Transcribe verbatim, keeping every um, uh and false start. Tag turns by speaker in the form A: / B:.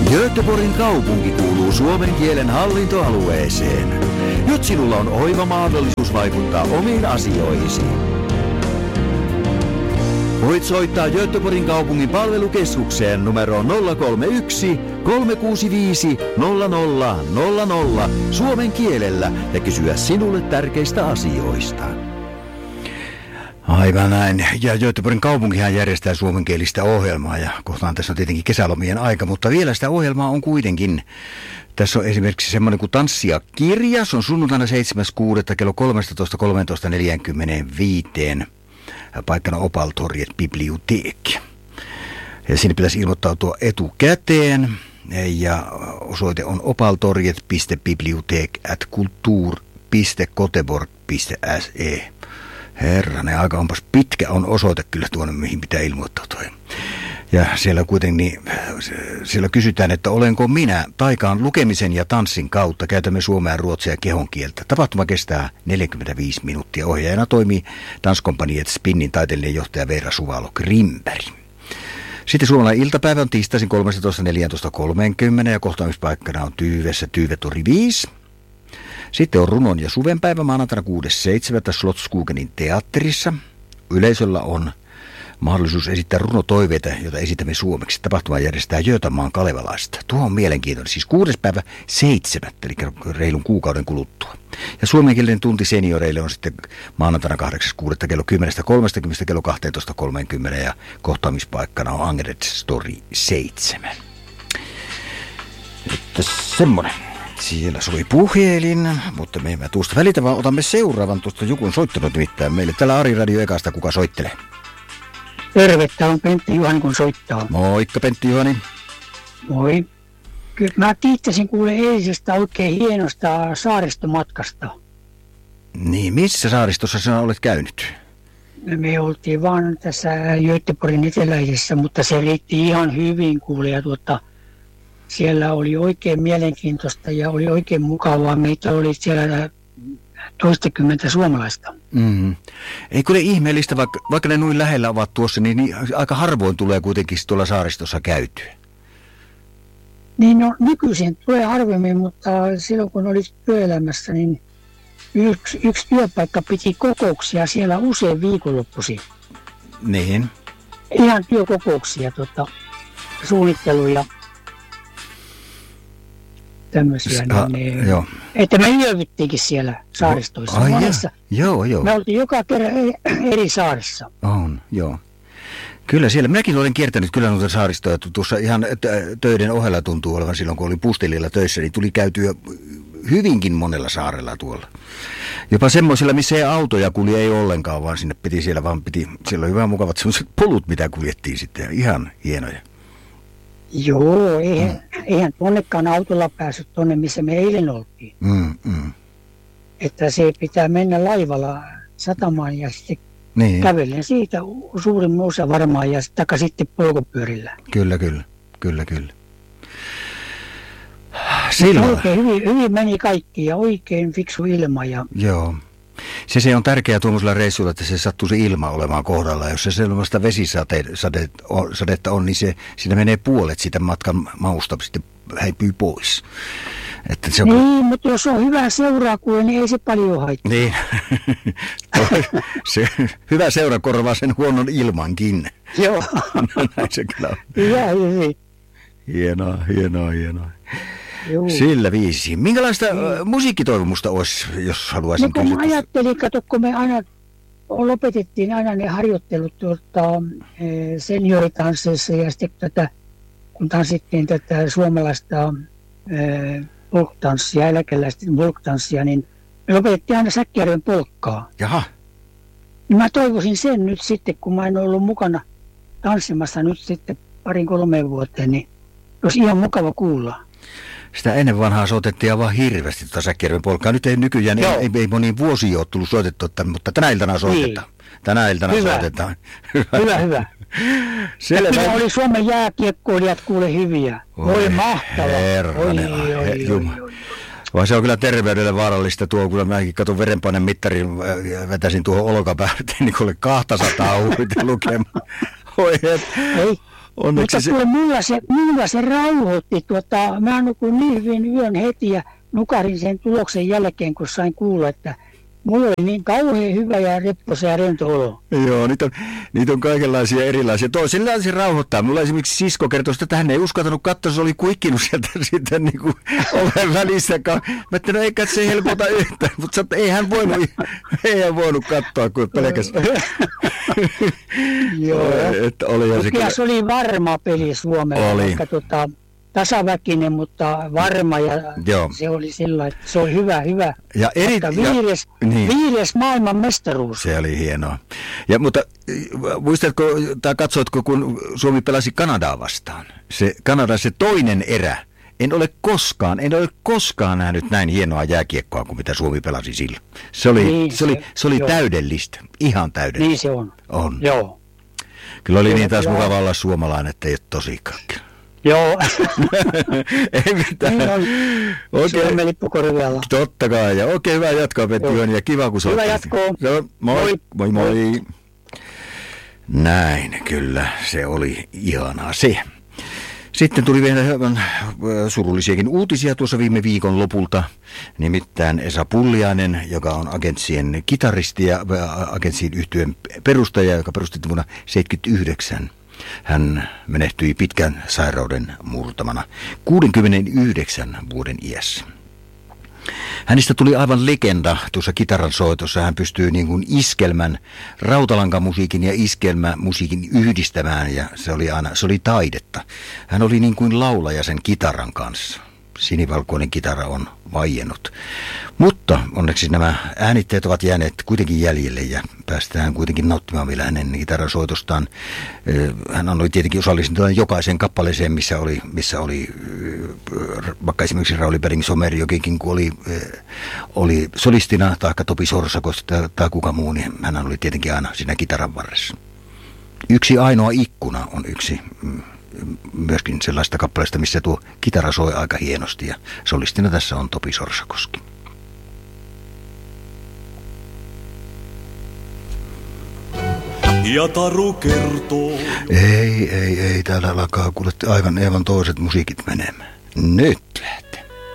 A: Göteborgin kaupunki kuuluu suomen kielen hallintoalueeseen. Nyt sinulla on oiva mahdollisuus vaikuttaa omiin asioihisi. Voit soittaa Göteborgin kaupungin palvelukeskukseen numero nolla kolme yksi, kolme kuusi viisi, nolla nolla nolla nolla suomen kielellä ja kysyä sinulle tärkeistä asioista.
B: Aivan näin. Ja Göteborgin kaupunkihan järjestää suomenkielistä ohjelmaa ja kohtaan tässä on tietenkin kesälomien aika, mutta vielä sitä ohjelmaa on kuitenkin. Tässä on esimerkiksi semmoinen kuin Tanssia kirja. Se on sunnuntaina seitsemäs kuudetta kello kolmetoista kolmetoista neljäkymmentäviisi. Paikkana Opaltorget bibliotek. Ja sinne pitäisi ilmoittautua etukäteen. Ja osoite on opaltorget piste bibliotek at kultur piste göteborg piste se. Herranen, aika onpas pitkä on osoite kyllä tuonne, mihin pitää ilmoittautua. Ja siellä kuitenkin, siellä kysytään, että olenko minä taikaan lukemisen ja tanssin kautta. Käytämme suomea, ruotsia ja kehonkieltä. Tapahtuma kestää neljäkymmentäviisi minuuttia. Ohjaajana toimii Danskompaniet Spinnin taiteellinen johtaja Veera Suvalo Grimberg. Sitten suomalainen iltapäivä on tiistaisin kolmetoista neljätoista kolmekymmentä ja kohtaamispaikkana on Tyyvessä Tyyvetori viisi. Sitten on runon ja suvenpäivä maanantaina kuudes seitsemättä Slottskugenin teatterissa. Yleisöllä on mahdollisuus esittää runotoiveita, joita esitämme suomeksi. Tapahtuma järjestää Götamaan Kalevalaista. Tuo on mielenkiintoinen. Siis kuudes päivä seitsemättä, eli reilun kuukauden kuluttua. Ja suomenkielinen tunti senioreille on sitten maanantaina kahdeksas kuudetta kello kymmenen kolmekymmentä kello kaksitoista kolmekymmentä ja kohtaamispaikkana on Angeret Story seitsemän. Että semmonen. Siellä soi puhelin, mutta me emme tuosta välitä, vaan otamme seuraavan. Tuosta joku on soittanut nimittäin meille. Täällä Ari Radio Ekasta, kuka soittelee?
C: Terve, tää on Pentti Juhani, kun soittaa.
B: Moikka Pentti Juhani.
C: Moi. Kyllä mä kiittäisin kuule eilisestä oikein hienosta saaristomatkasta.
B: Niin, missä saaristossa sinä olet käynyt?
C: Me oltiin vaan tässä Göteborgin eteläisessä, mutta se riitti ihan hyvin kuule ja tuota... Siellä oli oikein mielenkiintoista ja oli oikein mukavaa. Meitä oli siellä toistakymmentä suomalaista.
B: Mm. Eikö ne ihmeellistä, vaikka, vaikka ne noin lähellä ovat tuossa, niin, niin aika harvoin tulee kuitenkin tuolla saaristossa käytyä.
C: Niin no nykyisin tulee harvemmin, mutta silloin kun olit työelämässä, niin yksi, yksi työpaikka piti kokouksia siellä usein viikonloppuisin.
B: Niin.
C: Ihan työkokouksia, tota, suunnitteluja. Tämmöisiä,
B: Ha,
C: niin,
B: joo.
C: Että me yövyttiinkin siellä saaristoissa.
B: Ai
C: monessa.
B: Joo, joo.
C: Me oltiin joka kerran eri saarissa.
B: On, joo. Kyllä siellä, minäkin olen kiertänyt kyllä noita saaristoja, tuossa ihan töiden ohella tuntuu olevan silloin, kun olin Pustelilla töissä, niin tuli käytyä hyvinkin monella saarella tuolla. Jopa semmoisilla, missä ei autoja kulje ei ollenkaan, vaan sinne piti siellä vaan piti, siellä oli vähän mukavat semmoiset polut, mitä kuljettiin sitten, ihan hienoja.
C: Joo, eihän, mm. eihän tuonnekaan autolla päässyt tuonne, missä me eilen oltiin.
B: Mm, mm.
C: Että se pitää mennä laivalla satamaan ja sitten
B: niin.
C: Kävellen siitä suurin osa varmaan ja taka sitten polkupyörillä.
B: Kyllä, kyllä, kyllä, kyllä. Silloin.
C: Oikein hyvin, hyvin meni kaikki ja oikein fiksu ilma. Ja...
B: Joo. Se, se on tärkeää tuollaisella reissulla, että se sattuu se ilma olemaan kohdalla. Jos se sellaista vesisadetta on, niin se, siinä menee puolet siitä matkan mausta sitten häipyy pois. Että se on...
C: Niin, mutta jos on hyvä seuraa kuule, niin ei se paljon haittaa.
B: Niin. se, hyvä seura korvaa sen huonon ilmankin.
C: Joo.
B: No, näin se kyllä on.
C: Hyvä, hyvin.
B: Hienoa, hienoa, hienoa.
C: Joo.
B: Sillä viisi. Minkälaista niin. musiikkitoivomusta olisi, jos haluaisin
C: no, kun
B: kysyä?
C: mä ajattelin, kato, kun me aina lopetettiin aina ne harjoittelut tuota, senioritansseissa ja sitten tätä, kun tanssittiin tätä suomalaista polktanssia, eläkeläisten polktanssia, niin me lopetettiin aina Säkkijärven polkkaa.
B: Jaha.
C: Niin mä toivoisin sen nyt sitten, kun mä en ollut mukana tanssimassa nyt sitten parin kolmeen vuoteen, niin olisi ihan mukava kuulla.
B: Sitä ennen vanhaa soitettiin aivan hirveästi tuota Säkkijärven polkkaa. Nyt ei nykyään, ei, ei, ei moniin vuosiin ole tullut soitettua, mutta tänä iltana soitetaan. Niin. Tänä iltana
C: hyvä.
B: soitetaan.
C: Hyvä, hyvä.
B: Selvä.
C: Ja oli Suomen jääkiekkoilijat kuule hyviä. Oi, oi mahtavaa.
B: Herranen,
C: oi, oi, oi, oi, oi.
B: Vai se on kyllä terveydelle vaarallista tuo, kun mäkin katson verenpaineen mittarin, vetäisin tuohon olkapääteen, niin kuule kahtasataa huutin lukemaan. Oi, et.
C: Ei.
B: Onneksi
C: Mutta
B: se...
C: kuule, mulla se, mulla se rauhoitti. Tuota, mä nukuin niin hyvin yön heti ja nukarin sen tuloksen jälkeen, kun sain kuulla, että mulla oli niin kauhean hyvä ja repposa ja rento olo.
B: Joo, niitä on, niitä on kaikenlaisia erilaisia. Toisilla se rauhoittaa. Mulla esimerkiksi sisko kertoi, että hän ei uskaltanut katsoa, se oli kuikkinut sieltä sitten niin kuin oven välissä. Mä ajattelin, no eikä se helpota yhtään, mutta sanoin, että ei hän voinut, ei hän voinut katsoa kuin pelkästään.
C: Joo.
B: Että oli se,
C: kyllä se oli varma peli Suomella,
B: oli.
C: vaikka tota, tasaväkinen, mutta varma ja
B: Joo.
C: se oli sillä, että se oli hyvä, hyvä.
B: Ja eri,
C: viides,
B: ja, niin.
C: viides maailman mestaruus.
B: Se oli hienoa. Ja, mutta muistatko tai katsoitko, kun Suomi pelasi Kanadaa vastaan? Se Kanada, se toinen erä. En ole koskaan, en ole koskaan nähnyt näin hienoa jääkiekkoa kuin mitä Suomi pelasi silloin. Se oli,
C: niin,
B: se oli,
C: se,
B: se oli
C: joo.
B: täydellistä, ihan täydellistä.
C: Niin se on.
B: On.
C: Joo.
B: Kyllä oli
C: Kyllä,
B: niin taas
C: joo.
B: mukava olla suomalainen, että ei ole tosikaan.
C: Joo.
B: Ei mitään.
C: Niin on.
B: Okei.
C: Suomen lippukorvealla.
B: Totta kai. Ja oikein hyvää jatkoa, Pentti, ja kiva kun
C: Hyvä
B: soitit.
C: jatkoa.
B: No, moi.
C: Moi.
B: Moi moi. moi. Näin, kyllä. Se oli ihanaa se. Sitten tuli vielä hieman surullisiakin uutisia tuossa viime viikon lopulta. Nimittäin Esa Pulliainen, joka on Agentsien kitaristi ja Agentsien yhtyeen perustaja, joka perustettiin vuonna seitsemänkymmentäyhdeksän. Hän menehtyi pitkän sairauden murtamana kuudenkymmenenyhdeksän vuoden iässä. Hänestä tuli aivan legenda tuossa kitaran soitossa. Hän pystyy niin kuin iskelmän, rautalankamusiikin ja iskelmämusiikin yhdistämään ja se oli aina, se oli taidetta. Hän oli niin kuin laulaja sen kitaran kanssa. Sinivalkoinen kitara on vaiennut. Mutta onneksi nämä äänitteet ovat jääneet kuitenkin jäljelle ja päästään kuitenkin nauttimaan vielä hänen kitaran soitostaan. Hän oli tietenkin osallistunut jokaiseen kappaleeseen, missä oli, missä oli vaikka esimerkiksi Rauli Berg-Somerjokikin, kun oli, oli solistina, tai Topi Sorsakosta tai kuka muu, niin hän oli tietenkin aina siinä kitaran varressa. Yksi ainoa ikkuna on yksi myöskin sellaista kappaleista, missä tuo kitara soi aika hienosti ja solistina tässä on Topi Sorsakoski.
D: Ja taru kertoo.
B: Ei, ei, ei, täällä alkaa kuule aivan, aivan toiset musiikit menemään. Nyt.